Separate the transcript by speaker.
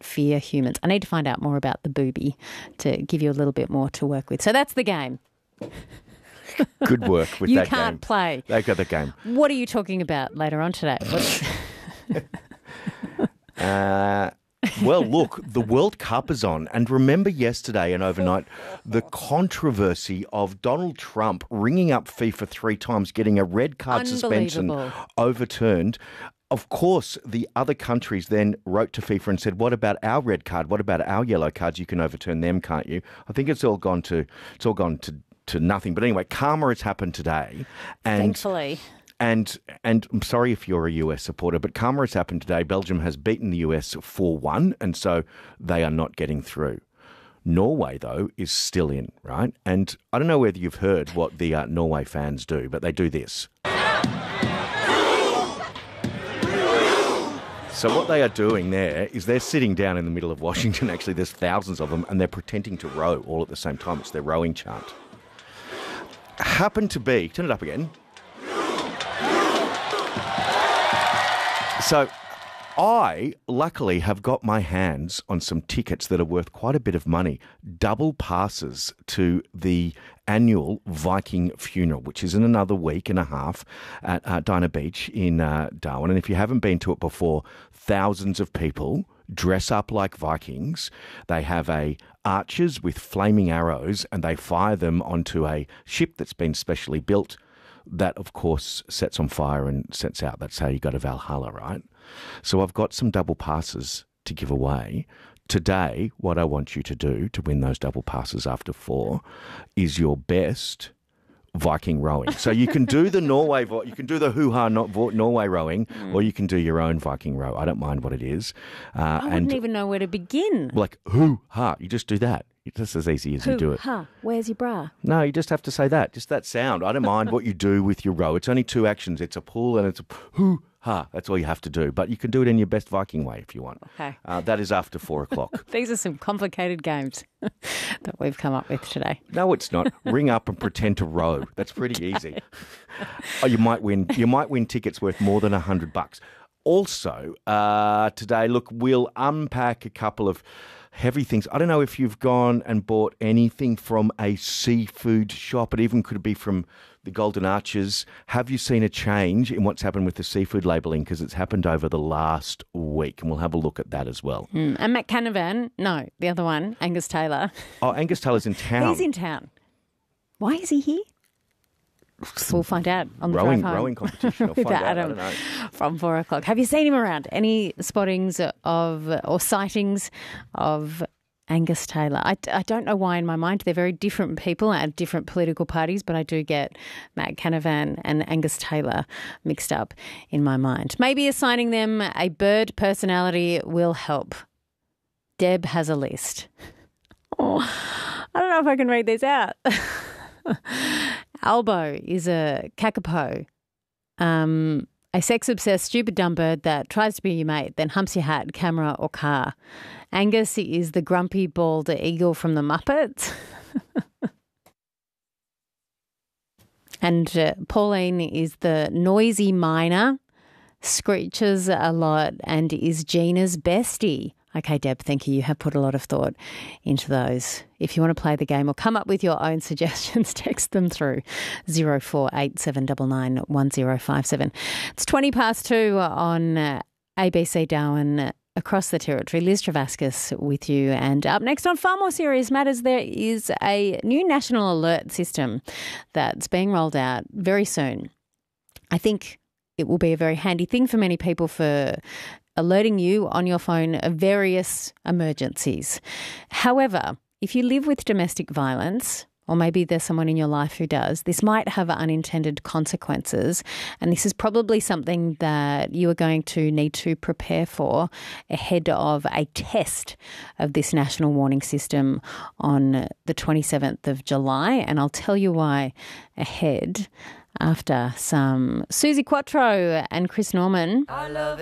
Speaker 1: fear humans. I need to find out more about the booby to give you a little bit more to work with. So that's the game.
Speaker 2: Good work with that game.
Speaker 1: You can't play.
Speaker 2: They got the game.
Speaker 1: What are you talking about later on today?
Speaker 2: Well, look, the World Cup is on. And remember yesterday and overnight the controversy of Donald Trump ringing up FIFA 3 times, getting a red card suspension overturned. Of course, the other countries then wrote to FIFA and said, what about our red card? What about our yellow cards? You can overturn them, can't you? I think it's all gone to nothing. But anyway, karma has happened today. And
Speaker 1: thankfully.
Speaker 2: And I'm sorry if you're a US supporter, but karma has happened today. Belgium has beaten the US 4-1, and so they are not getting through. Norway, though, is still in, right? And I don't know whether you've heard what the Norway fans do, but they do this. So what they are doing there is they're sitting down in the middle of Washington. Actually, there's thousands of them, and they're pretending to row all at the same time. It's their rowing chant. Happened to be, turn it up again. So I, luckily, have got my hands on some tickets that are worth quite a bit of money. Double passes to the annual Viking funeral, which is in another week and a half at Dinah Beach in Darwin. And if you haven't been to it before, thousands of people dress up like Vikings. They have archers with flaming arrows, and they fire them onto a ship that's been specially built. That, of course, sets on fire and sets out. That's how you go to Valhalla, right? So I've got some double passes to give away. Today, what I want you to do to win those double passes after 4 is your best Viking rowing. So you can do the you can do the hoo-ha Norway rowing, or you can do your own Viking row. I don't mind what it is.
Speaker 1: I wouldn't even know where to begin.
Speaker 2: Like hoo-ha, you just do that. It's just as easy as you do it.
Speaker 1: Hoo-ha, where's your bra?
Speaker 2: No, you just have to say that. Just that sound. I don't mind what you do with your row. It's only 2 actions. It's a pull and it's a hoo-ha. That's all you have to do. But you can do it in your best Viking way if you want.
Speaker 1: Okay.
Speaker 2: That is after 4 o'clock.
Speaker 1: These are some complicated games that we've come up with today.
Speaker 2: No, it's not. Ring up and pretend to row. That's pretty easy. Oh, you might win tickets worth more than $100. Also, today, look, we'll unpack a couple of heavy things. I don't know if you've gone and bought anything from a seafood shop. It even could be from the Golden Arches. Have you seen a change in what's happened with the seafood labelling? Because it's happened over the last week, and we'll have a look at that as well.
Speaker 1: And Matt Canavan, no, the other one, Angus Taylor.
Speaker 2: Oh, Angus Taylor's in town.
Speaker 1: He's in town. Why is he here? We'll find out on the drive home.
Speaker 2: Rowing competition. I'll find out. I don't know.
Speaker 1: From 4 o'clock. Have you seen him around? Any spottings or sightings of Angus Taylor? I don't know why in my mind they're very different people at different political parties, but I do get Matt Canavan and Angus Taylor mixed up in my mind. Maybe assigning them a bird personality will help. Deb has a list. Oh, I don't know if I can read these out. Albo is a kakapo, a sex-obsessed, stupid, dumb bird that tries to be your mate, then humps your hat, camera or car. Angus is the grumpy, bald eagle from the Muppets. And Pauline is the noisy miner, screeches a lot, and is Gina's bestie. Okay, Deb, thank you. You have put a lot of thought into those. If you want to play the game or come up with your own suggestions, text them through 048799 1057. It's 2:20 on ABC Darwin across the territory. Liz Travaskis with you. And up next on Far More Serious Matters, there is a new national alert system that's being rolled out very soon. I think it will be a very handy thing for many people for alerting you on your phone of various emergencies. However, if you live with domestic violence, or maybe there's someone in your life who does, this might have unintended consequences. And this is probably something that you are going to need to prepare for ahead of a test of this national warning system on the 27th of July. And I'll tell you why ahead after some Susie Quattro and Chris Norman.